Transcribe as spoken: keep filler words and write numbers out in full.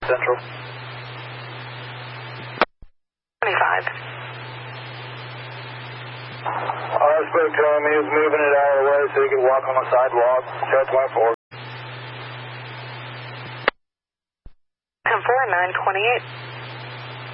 Central. twenty-five. I spoke to him. He was moving it out of the way so he could walk on the sidewalk. Show twenty-four. ten four, nine twenty-eight.